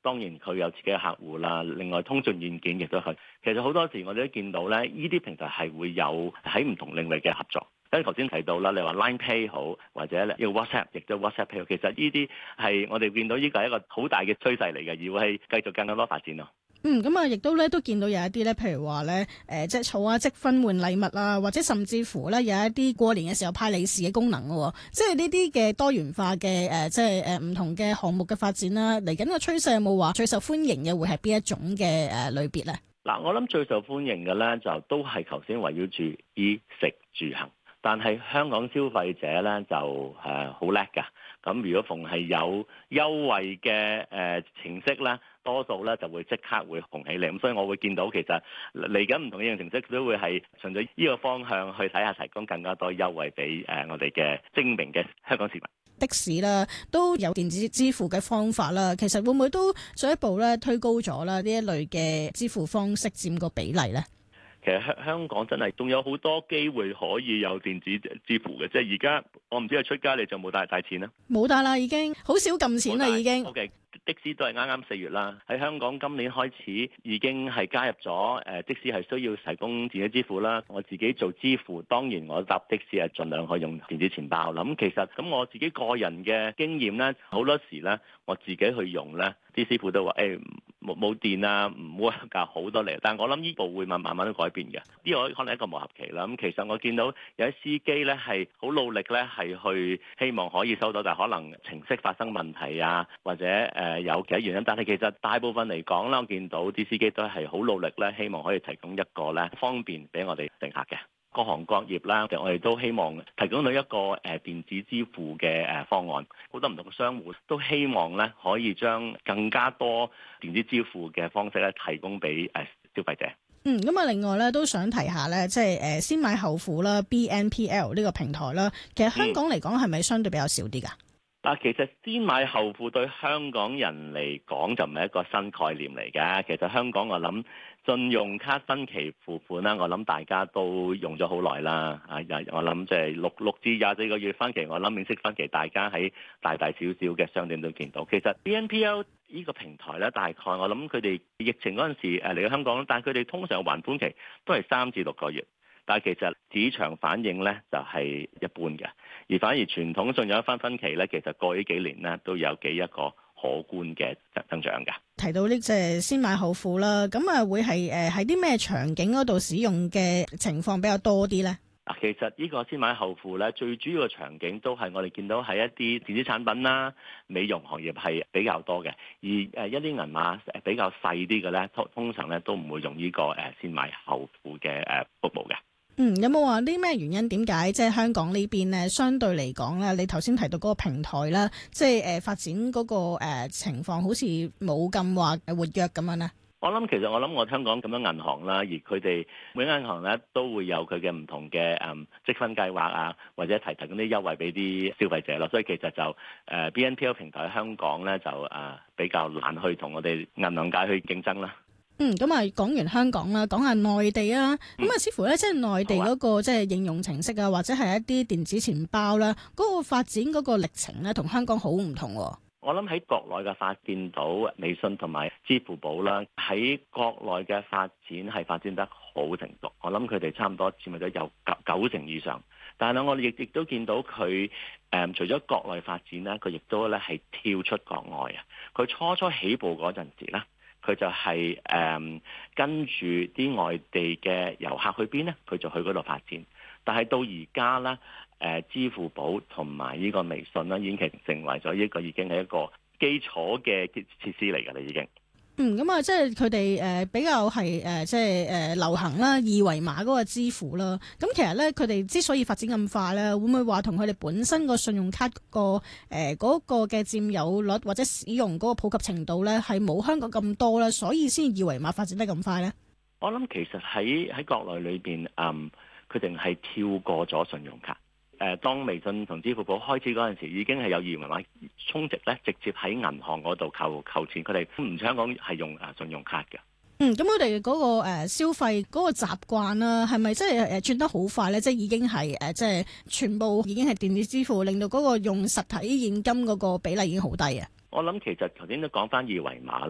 當然佢有自己嘅客戶啦。另外通訊軟件亦都係，其實好多時我哋都見到咧，呢啲平台係會有喺唔同領域嘅合作。跟住頭先提到啦，你話 Line Pay 好，或者要 WhatsApp 亦都 WhatsApp Pay 好，其實呢啲係我哋見到呢個係一個好大嘅趨勢嚟嘅，而會係繼續更加多發展咯。 咁啊，亦都咧都見到有一啲咧，譬如話咧，即係儲啊積分換禮物啊，或者甚至乎咧有一啲過年嘅時候派利是嘅功能嘅，即係呢啲嘅多元化嘅即係唔同嘅項目嘅發展啦。嚟緊個趨勢有冇話最受歡迎嘅會係邊一種嘅類別咧？嗱， 我諗最受歡迎嘅咧就都係頭先圍繞住衣食住行，但係香港消費者咧就好叻㗎。咁如果逢係有優惠嘅程式咧，多數咧就會即刻會紅起嚟。咁所以我會見到其實嚟緊唔同嘅應用程式都會係循著呢個方向去睇下，提供更加多優惠俾我哋嘅精明嘅香港市民。 的士啦都有電子支付嘅方法啦，其實會唔會都進一步咧推高咗啦呢一類嘅支付方式佔個比例咧？ 其實香港真係仲有好多機會可以有電子支付嘅，即係而家我唔知係出街你就冇帶錢啦， 冇帶啦，已經好少撳錢啦，已經。 Okay. 的士都係啱啱4月啦，喺香港今年開始已經係加入咗的士係需要提供電子支付啦。我自己做支付，當然我搭的士係盡量去用電子錢包啦。咁其實咁我自己個人嘅經驗咧，好多時咧我自己去用咧，啲師傅都話冇電啊，唔 work 㗎，好多嚟。但係我諗呢步會慢慢都改變嘅，呢個可能係一個磨合期啦。咁其實我見到有啲司機咧係好努力咧，係去希望可以收到，但係可能程式發生問題啊，或者有其他原因。但係其實大部分嚟講啦，我見到啲司機都係好努力咧，希望可以提供一個咧方便俾我哋乘客嘅。各行各業啦，我哋都希望提供到一個電子支付嘅方案。好多唔同嘅商戶都希望咧可以將更加多電子支付嘅方式咧提供俾消費者。 咁啊，另外咧都想提下咧，即係先買後付啦 ，BNPL 呢個平台啦，其實香港嚟講係咪相對比較少啲㗎？ 其實先買後付對香港人嚟講就唔係一個新概念嚟嘅。其實香港我諗信用卡分期付款啦，我諗大家都用咗好耐啦。我諗即係6至24個月分期，我諗免息分期，大家喺大大小小嘅商店都見到。其實 BNPL 呢個平台咧，大概我諗佢哋疫情嗰陣時嚟到香港，但係佢哋通常還款期都係3至6個月。但係其實市場反應咧就係一般嘅，而反而傳統信用卡分期咧，其實過呢幾年咧都有一個可觀嘅增長嘅。 提到呢隻先買後付啦，咁啊會係喺啲咩場景嗰度使用嘅情況比較多啲咧？ 其實呢個先買後付咧，最主要嘅場景都係我哋見到係一啲電子產品啦、美容行業係比較多嘅，而一啲銀碼比較細啲嘅咧，通常咧都唔會用呢個先買後付嘅服務嘅。 有冇話啲咩原因？點解即係香港呢邊咧，相對嚟講咧，你頭先提到嗰個平台啦，即係發展嗰個情況好似冇咁話活躍咁樣咧？ 我諗我香港咁多銀行啦，而佢哋每間銀行咧都會有佢嘅唔同嘅積分計劃啊，或者提供啲優惠俾啲消費者咯。所以其實就BNPL 平台喺香港咧就比較難去同我哋銀行界去競爭啦。 咁啊，講完香港啦，講下內地啊。咁啊，似乎咧，即係內地嗰個即係應用程式啊，或者係一啲電子錢包啦，嗰個發展嗰個歷程咧，同香港好唔同。 我諗喺國內嘅發展到微信同埋支付寶啦，喺國內嘅發展係發展得好成熟。我諗佢哋差唔多佔咗有90%以上。但係我哋亦都見到佢除咗國內發展咧，佢亦都咧係跳出國外啊。佢初起步嗰陣時咧，佢就係跟住啲外地嘅遊客去邊咧，佢就去嗰度發展。但係到而家咧，支付寶同埋呢個微信咧，已經成為咗一個已經係一個基礎嘅設施嚟㗎啦，已經。 咁啊，即係佢哋比較係即係流行啦，二維碼嗰個支付啦。咁其實咧，佢哋之所以發展咁快咧，會唔會話同佢哋本身個信用卡嗰個嘅佔有率或者使用嗰個普及程度咧，係冇香港咁多啦，所以先二維碼發展得咁快咧？ 我諗其實喺國內裏邊，佢哋係跳過咗信用卡。當微信同支付寶開始嗰陣時，已經係有二維碼充值咧，直接喺銀行嗰度扣錢。佢哋唔似香港係用信用卡嘅。 咁佢哋嗰個消費嗰個習慣啦，係咪即係轉得好快咧？即係已經係即係全部已經係電子支付，令到嗰個用實體現金嗰個比例已經好低啊！ 我諗其實頭先都講翻二維碼。